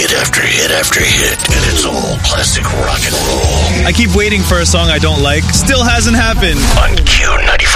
hit after hit after hit, and it's all classic rock and roll. I keep waiting for a song I don't like. Still hasn't happened. On Q95.